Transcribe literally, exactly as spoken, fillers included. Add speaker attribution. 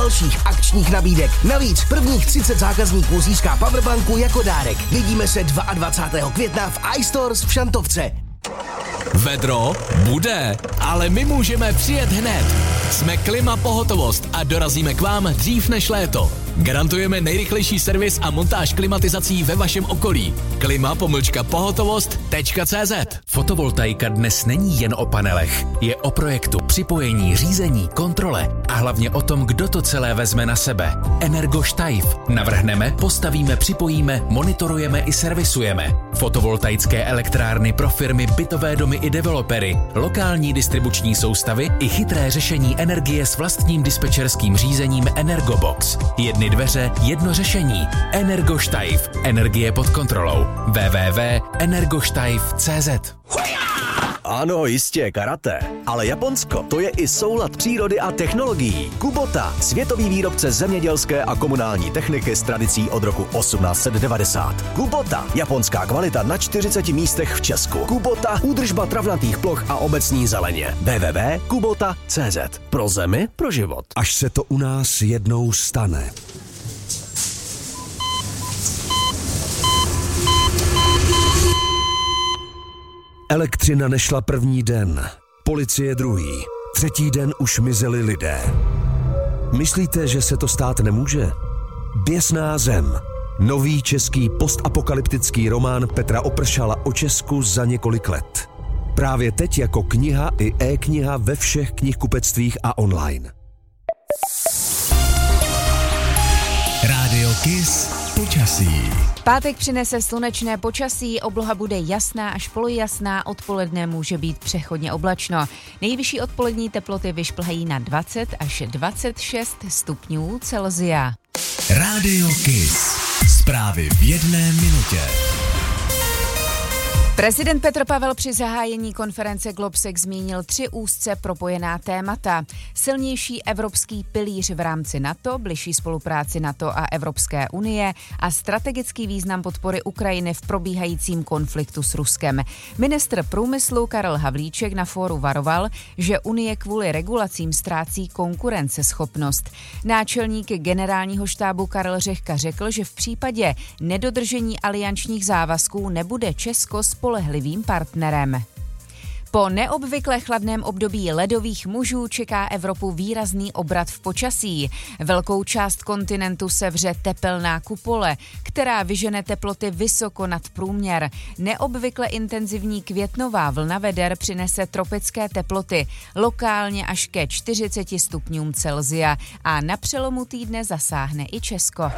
Speaker 1: dalších akčních nabídek. Navíc prvních třicet zákazníků získá powerbanku jako dárek. Vidíme se dvacátého druhého května v iStores v Šantovce.
Speaker 2: Vedro bude, ale my můžeme přijet hned. Jsme Klima Pohotovost a dorazíme k vám dřív než léto. Garantujeme nejrychlejší servis a montáž klimatizací ve vašem okolí. Klima pomlčka pohotovost tečka cé zet.
Speaker 3: Fotovoltaika dnes není jen o panelech. Je o projektu, připojení, řízení, kontrole a hlavně o tom, kdo to celé vezme na sebe. Energoštajf. Navrhneme, postavíme, připojíme, monitorujeme i servisujeme. Fotovoltaické elektrárny pro firmy, bytové domy i developery, lokální distribuční soustavy i chytré řešení energie s vlastním dispečerským řízením Energobox. Jedny dveře, jedno řešení. Energoštajf. Energie pod kontrolou. w w w tečka energoštajf tečka cé zet.
Speaker 4: Ano, jistě, karate. Ale Japonsko, to je i soulad přírody a technologií. Kubota, světový výrobce zemědělské a komunální techniky s tradicí od roku osmnáct set devadesát. Kubota, japonská kvalita na čtyřiceti místech v Česku. Kubota, údržba travnatých ploch a obecní zeleně. w w w tečka kubota tečka cé zet. Pro zemi, pro život.
Speaker 5: Až se to u nás jednou stane. Elektřina nešla první den, policie druhý, třetí den už mizeli lidé. Myslíte, že se to stát nemůže? Běsná zem. Nový český postapokalyptický román Petra Opršala o Česku za několik let. Právě teď jako kniha i e-kniha ve všech knihkupectvích a online.
Speaker 2: Rádio Kiss počasí.
Speaker 6: Pátek přinese slunečné počasí, obloha bude jasná až polojasná, odpoledne může být přechodně oblačno. Nejvyšší odpolední teploty vyšplhají na dvacet až dvacet šest stupňů Celsia.
Speaker 2: Rádio Kiss. Zprávy v jedné minutě.
Speaker 6: Prezident Petr Pavel při zahájení konference Globsec zmínil tři úzce propojená témata. Silnější evropský pilíř v rámci NATO, bližší spolupráci NATO a Evropské unie a strategický význam podpory Ukrajiny v probíhajícím konfliktu s Ruskem. Ministr průmyslu Karel Havlíček na fóru varoval, že Unie kvůli regulacím ztrácí konkurenceschopnost. Náčelník generálního štábu Karel Řehka řekl, že v případě nedodržení aliančních závazků nebude Česko spolehlivým partnerem. Po neobvykle chladném období ledových mužů čeká Evropu výrazný obrat v počasí. Velkou část kontinentu sevře tepelná kupole, která vyžene teploty vysoko nad průměr. Neobvykle intenzivní květnová vlna veder přinese tropické teploty, lokálně až ke čtyřiceti stupňům Celsia a na přelomu týdne zasáhne i Česko.